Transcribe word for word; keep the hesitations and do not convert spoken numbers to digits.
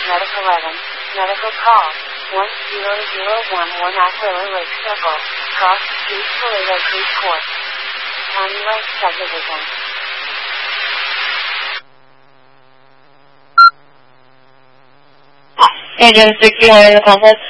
Medic eleven, medical call, one zero zero one one at Willow Lake Circle, Cross Street, Toledo Creek Court. County Lake Subdivision. Agent sixty-one in the complex.